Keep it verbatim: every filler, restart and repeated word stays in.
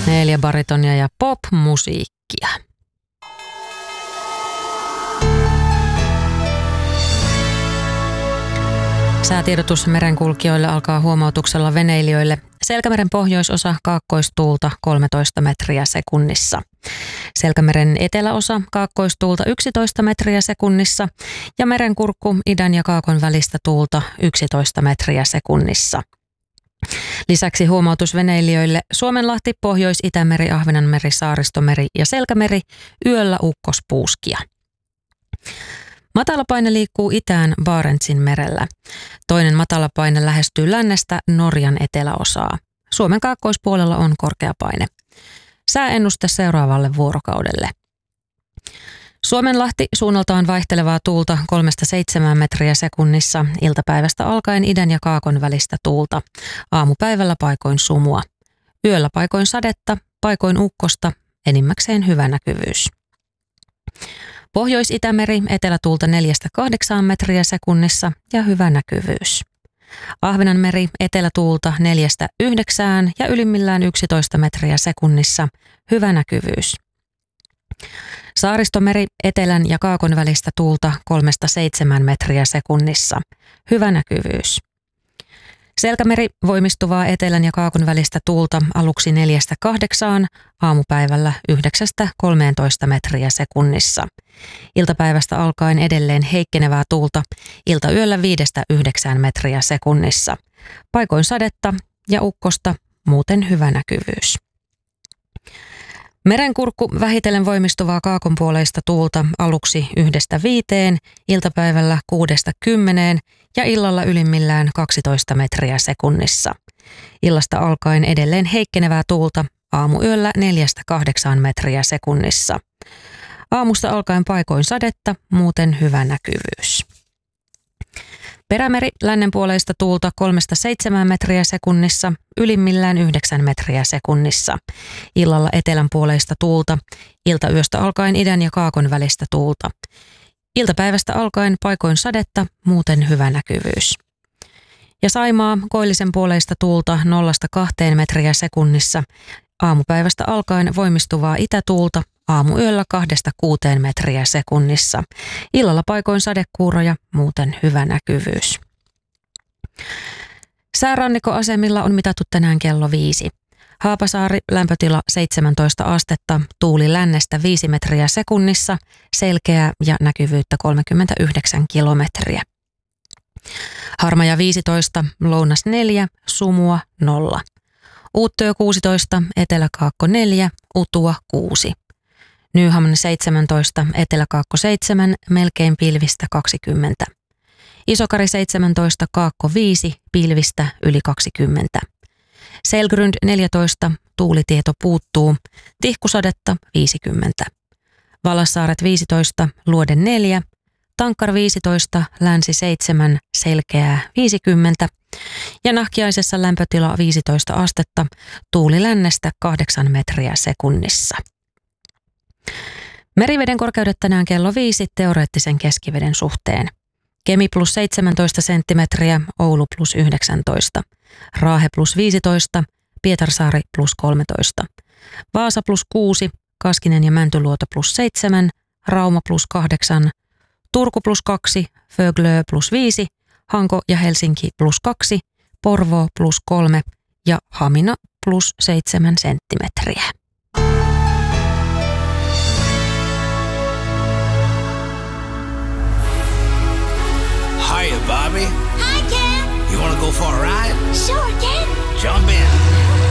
Neljä baritonia ja pop-musiikkia. Säätiedotus merenkulkijoille alkaa huomautuksella veneilijöille. Selkämeren pohjoisosa kaakkoistuulta kolmetoista metriä sekunnissa. Selkämeren eteläosa kaakkoistuulta yksitoista metriä sekunnissa ja merenkurkku idän ja kaakon välistä tuulta yksitoista metriä sekunnissa. Lisäksi huomautus veneilijöille Suomenlahti, Pohjois-Itämeri, Ahvenanmeri, Saaristomeri ja Selkämeri yöllä ukkospuuskia. Matalapaine liikkuu itään Barentsin merellä. Toinen matalapaine lähestyy lännestä Norjan eteläosaa. Suomen kaakkoispuolella on korkeapaine. Sääennuste seuraavalle vuorokaudelle. Suomenlahti suunnaltaan vaihtelevaa tuulta kolmesta seitsemään metriä sekunnissa, iltapäivästä alkaen idän ja kaakon välistä tuulta, aamupäivällä paikoin sumua. Yöllä paikoin sadetta, paikoin ukkosta, enimmäkseen hyvä näkyvyys. Pohjois-Itämeri etelätuulta neljästä kahdeksaan metriä sekunnissa ja hyvä näkyvyys. Ahvenanmeri etelätuulta neljästä yhdeksään ja ylimmillään yksitoista metriä sekunnissa, hyvä näkyvyys. Saaristomeri etelän ja kaakon välistä tuulta kolmesta seitsemään metriä sekunnissa, hyvä näkyvyys. Selkämeri voimistuvaa etelän ja kaakon välistä tuulta aluksi neljästä kahdeksaan, aamupäivällä yhdeksästä kolmeentoista metriä sekunnissa. Iltapäivästä alkaen edelleen heikkenevää tuulta, iltayöllä viidestä yhdeksään metriä sekunnissa. Paikoin sadetta ja ukkosta, muuten hyvä näkyvyys. Merenkurkku vähitellen voimistuvaa kaakonpuoleista tuulta aluksi yhdestä viiteen, iltapäivällä kuudesta kymmeneen ja illalla ylimmillään kaksitoista metriä sekunnissa. Illasta alkaen edelleen heikkenevää tuulta, aamuyöllä neljästä kahdeksaan metriä sekunnissa. Aamusta alkaen paikoin sadetta, muuten hyvä näkyvyys. Perämeri lännenpuoleista tuulta kolmesta seitsemään metriä sekunnissa, ylimmillään yhdeksän metriä sekunnissa. Illalla etelänpuoleista tuulta, iltayöstä alkaen idän ja kaakon välistä tuulta. Iltapäivästä alkaen paikoin sadetta, muuten hyvä näkyvyys. Ja Saimaa koillisen puoleista tuulta nollasta kahteen metriä sekunnissa, aamupäivästä alkaen voimistuvaa itätuulta, aamuyöllä kahdesta kuuteen metriä sekunnissa. Illalla paikoin sadekuuroja, muuten hyvä näkyvyys. Säärannikkoasemilla on mitattu tänään kello viisi. Haapasaari lämpötila seitsemäntoista astetta, tuuli lännestä viisi metriä sekunnissa, selkeää ja näkyvyyttä kolmekymmentäyhdeksän kilometriä. Harmaja viisitoista, lounas neljä, sumua nolla. Uuttöö kuusitoista, eteläkaakko neljä, utua kuusi. Nyhamn seitsemäntoista, eteläkaakko seitsemän, melkein pilvistä kaksikymmentä. Isokari seitsemäntoista, kaakko viisi, pilvistä yli kaksikymmentä. Selgrund neljätoista, tuulitieto puuttuu, tihkusadetta viisikymmentä. Valassaaret viisitoista, luode neljä, Tankkar viisitoista, länsi seitsemän, selkeää viisikymmentä. Ja Nahkiaisessa lämpötila viisitoista astetta, tuuli lännestä kahdeksan metriä sekunnissa. Meriveden korkeudet tänään kello viisi teoreettisen keskiveden suhteen. Kemi plus seitsemäntoista senttimetriä, Oulu plus yhdeksäntoista, Raahe plus viisitoista, Pietarsaari plus kolmetoista, Vaasa plus kuusi, Kaskinen ja Mäntyluoto plus seitsemän, Rauma plus kahdeksan, Turku plus kaksi, Föglö plus viisi, Hanko ja Helsinki plus kaksi, Porvoo plus kolme ja Hamina plus seitsemän senttimetriä.